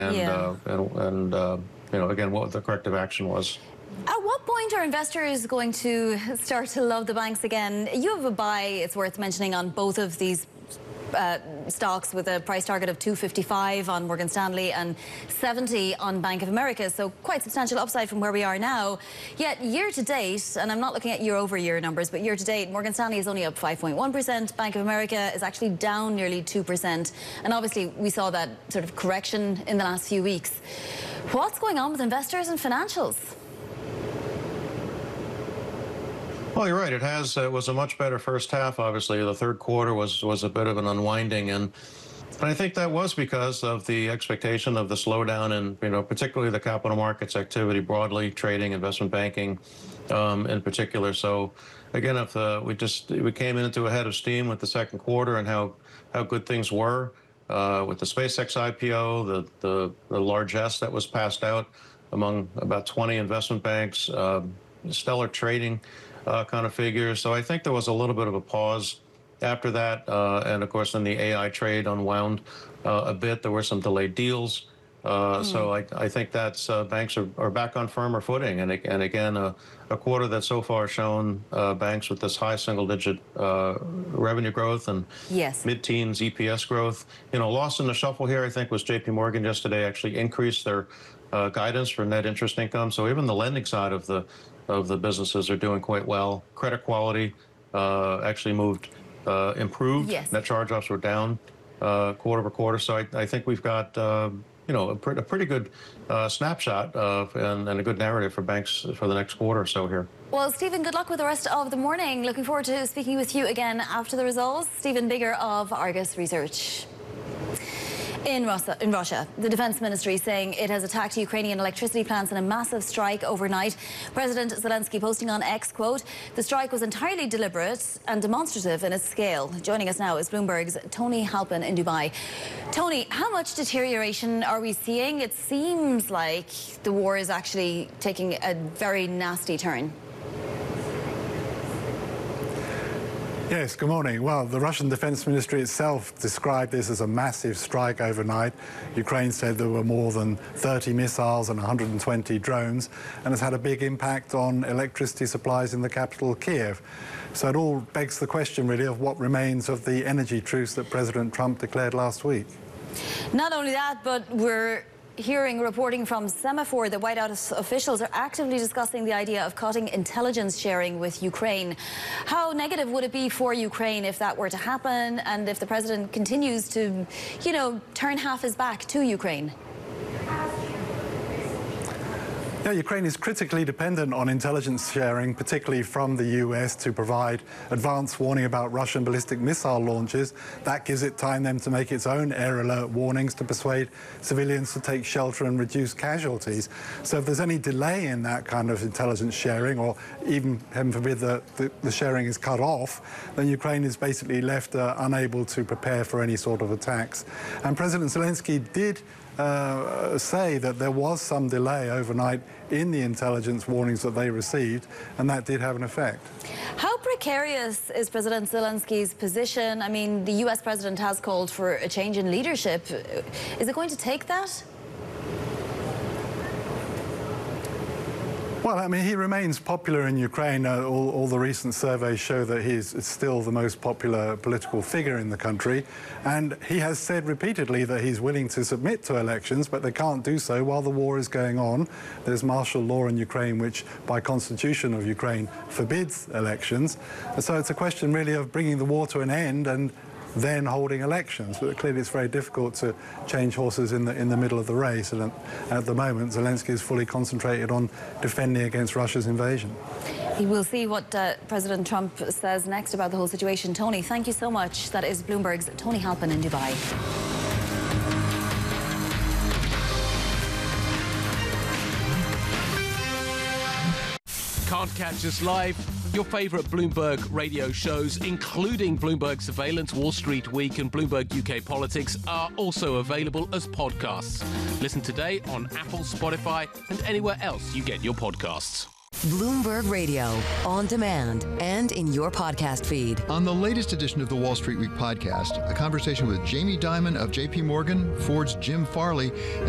again, what the corrective action was. At what point are investors going to start to love the banks again? You have a buy, it's worth mentioning, on both of these stocks with a price target of 255 on Morgan Stanley and 70 on Bank of America, so quite substantial upside from where we are now. Yet year to date, and I'm not looking at year-over-year numbers, but year to date, Morgan Stanley is only up 5.1%, Bank of America is actually down nearly 2%, and obviously we saw that sort of correction in the last few weeks. What's going on with investors and financials? Well, you're right. It was a much better first half, obviously. The third quarter was a bit of an unwinding, and I think that was because of the expectation of the slowdown in, particularly the capital markets activity broadly, trading, investment banking, in particular. So, again, if we came into a head of steam with the second quarter and how good things were with the SpaceX IPO, the largesse that was passed out among about 20 investment banks, stellar trading kind of figures. So I think there was a little bit of a pause after that. And of course, then the AI trade unwound a bit. There were some delayed deals. So I think that's banks are back on firmer footing. And again, a quarter that so far shown banks with this high single-digit revenue growth and mid-teens EPS growth. Lost in the shuffle here, I think, was JP Morgan yesterday actually increased their guidance for net interest income. So even the lending side of the businesses are doing quite well. Credit quality actually improved. Net charge-offs were down quarter over quarter. So I think we've got a pretty good snapshot and a good narrative for banks for the next quarter or so here. Well, Stephen, good luck with the rest of the morning. Looking forward to speaking with you again after the results. Stephen Bigger of Argus Research. In Russia, the defense ministry is saying it has attacked Ukrainian electricity plants in a massive strike overnight. President Zelensky posting on X, quote, "The strike was entirely deliberate and demonstrative in its scale." Joining us now is Bloomberg's Tony Halpin in Dubai. Tony, how much deterioration are we seeing? It seems like the war is actually taking a very nasty turn. Yes, good morning. Well, the Russian Defense Ministry itself described this as a massive strike overnight. Ukraine said there were more than 30 missiles and 120 drones, and has had a big impact on electricity supplies in the capital, Kiev. So it all begs the question, really, of what remains of the energy truce that President Trump declared last week. Not only that, but we're reporting from Semaphore that White House officials are actively discussing the idea of cutting intelligence sharing with Ukraine. How negative would it be for Ukraine if that were to happen, and if the president continues to, turn half his back to Ukraine? Yeah, Ukraine is critically dependent on intelligence sharing, particularly from the US, to provide advance warning about Russian ballistic missile launches. That gives it time then to make its own air alert warnings to persuade civilians to take shelter and reduce casualties. So if there's any delay in that kind of intelligence sharing, or even, heaven forbid, the sharing is cut off, then Ukraine is basically left unable to prepare for any sort of attacks. And President Zelensky did say that there was some delay overnight in the intelligence warnings that they received, and that did have an effect. How precarious is President Zelensky's position? I mean, the US president has called for a change in leadership. Is it going to take that? Well, I mean, he remains popular in Ukraine. All the recent surveys show that he's still the most popular political figure in the country. And he has said repeatedly that he's willing to submit to elections, but they can't do so while the war is going on. There's martial law in Ukraine, which, by constitution of Ukraine, forbids elections. So it's a question, really, of bringing the war to an end and then holding elections. But clearly it's very difficult to change horses in the middle of the race. And at the moment, Zelensky is fully concentrated on defending against Russia's invasion. We'll see what President Trump says next about the whole situation. Tony, thank you so much. That is Bloomberg's Tony Halpin in Dubai. Can't catch us live? Your favourite Bloomberg radio shows, including Bloomberg Surveillance, Wall Street Week and Bloomberg UK Politics, are also available as podcasts. Listen today on Apple, Spotify and anywhere else you get your podcasts. Bloomberg Radio, on demand and in your podcast feed. On the latest edition of the Wall Street Week podcast, a conversation with Jamie Dimon of JP Morgan, Ford's Jim Farley,